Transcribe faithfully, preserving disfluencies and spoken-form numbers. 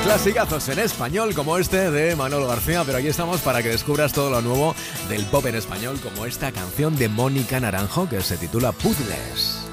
Clasicazos en español como este de Manolo García, pero aquí estamos para que descubras todo lo nuevo del pop en español, como esta canción de Mónica Naranjo que se titula Puzzles.